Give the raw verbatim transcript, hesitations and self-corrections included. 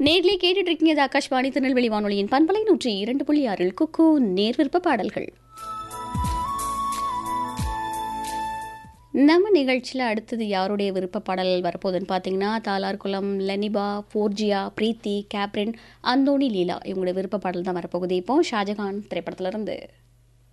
நேர்லயே கேட்டுட்டு இருக்கீங்க. இது ஆகாஷ்வாணி திருநெல்வேலி வானொலியின் பண்பலை நூற்றி இரண்டு புள்ளி ஆறில் குக்கு நேர்விருப்ப பாடல்கள். நம்ம நிகழ்ச்சியில் அடுத்தது யாருடைய விருப்ப பாடல் வரப்போகுதுன்னு பார்த்தீங்கன்னா, தாலார்குளம் லெனிபா, ஃபோர்ஜியா, பிரீத்தி, கேப்ரின், அந்தோணி, லீலா இவங்களுடைய விருப்ப பாடல் தான் வரப்போகுது. இப்போ ஷாஜகான் திரைப்படத்திலிருந்து